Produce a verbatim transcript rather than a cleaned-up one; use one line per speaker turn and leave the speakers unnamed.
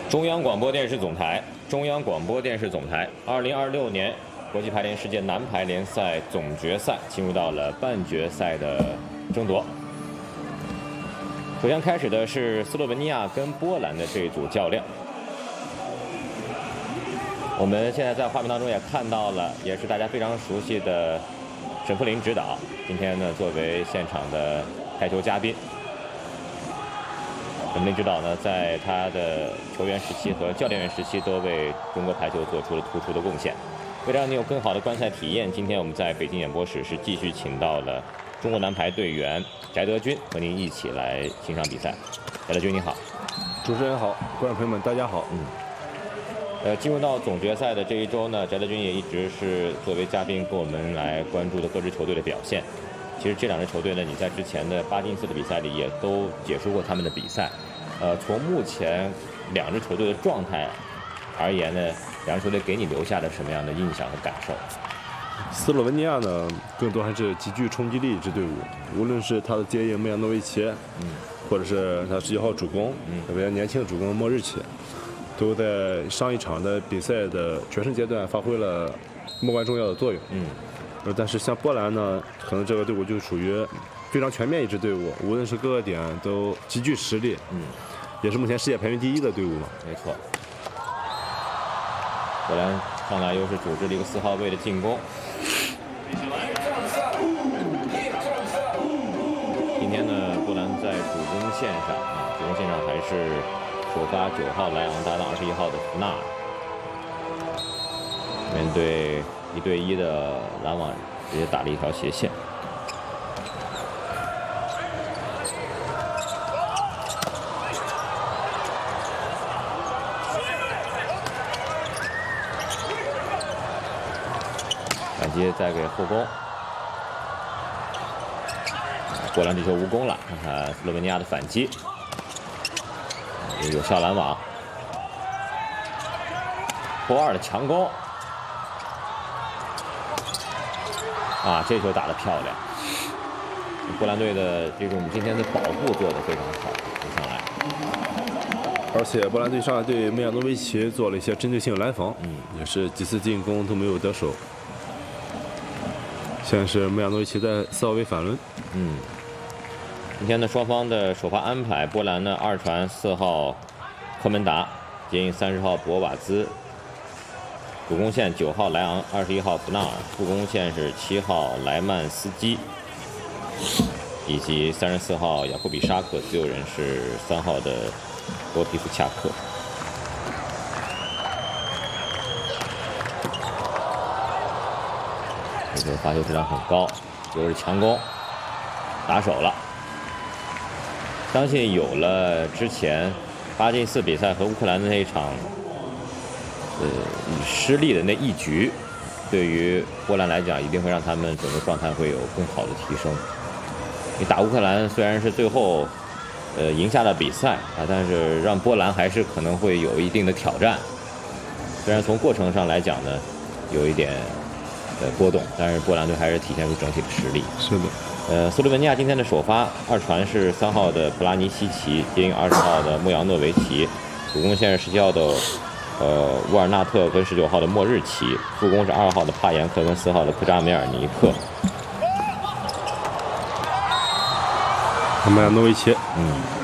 中央广播电视总台，中央广播电视总台，二零二六年国际排联世界男排联赛总决赛进入到了半决赛的争夺。首先开始的是斯洛文尼亚跟波兰的这一组较量。我们现在在画面当中也看到了，也是大家非常熟悉的沈富林指导，今天呢作为现场的开球嘉宾。沈富林指导呢，在他的球员时期和教练员时期都为中国排球做出了突出的贡献。为了让你有更好的观赛体验，今天我们在北京演播室是继续请到了中国男排队员翟德军和您一起来欣赏比赛。翟德军你好。
主持人好，观众朋友们大家好。
嗯。呃，进入到总决赛的这一周呢，翟德军也一直是作为嘉宾跟我们来关注的各支球队的表现。其实这两支球队呢，你在之前的八进四的比赛里也都解说过他们的比赛。呃，从目前两支球队的状态而言呢，两支球队给你留下了什么样的印象和感受？
斯洛文尼亚呢，更多还是极具冲击力一支队伍，无论是他的接应梅亚诺维奇，嗯，或者是他十九号主攻，嗯，特别年轻的主攻莫日奇，都在上一场的比赛的决胜阶段发挥了至关重要的作用。嗯，但是像波兰呢，可能这个队伍就属于非常全面一支队伍，无论是各个点都极具实力。嗯，也是目前世界排名第一的队伍嘛。
没错。波兰上来又是组织了一个四号位的进攻。今天呢，波兰在主攻线上啊，主攻线上还是首发九号莱昂搭档二十一号的福纳尔，面对一对一的拦网，直接打了一条斜线。反击再给后攻，波兰这球无功了。看看斯洛文尼亚的反击，有效拦网。波二的强攻，啊，这球打得漂亮。波兰队的这种今天的保护做得非常好，一上来。
而且波兰队上来对梅亚诺维奇做了一些针对性拦防，嗯，也是几次进攻都没有得手。现在是梅亚诺维奇在四号位反轮。
嗯，今天的双方的首发安排，波兰呢二传四号科门达接应三十号博瓦兹，主攻线九号莱昂，二十一号布纳尔，副攻线是七号莱曼斯基，以及三十四号雅库比沙克，自由人是三号的波皮夫恰克。这个发球质量很高，又是强攻，打手了。相信有了之前八进四比赛和乌克兰的那一场，呃，失利的那一局，对于波兰来讲，一定会让他们整个状态会有更好的提升。你打乌克兰虽然是最后，呃，赢下了比赛啊，但是让波兰还是可能会有一定的挑战。虽然从过程上来讲呢，有一点。呃，波动，但是波兰队还是体现出整体的实力。
是的，
呃，斯洛文尼亚今天的首发二传是三号的普拉尼西奇接应二十号的穆扬诺维奇，主攻线是十七号的呃乌尔纳特跟十九号的莫日奇，副攻是二号的帕延克跟四号的克扎梅尔尼克。
穆扬诺维奇，
嗯。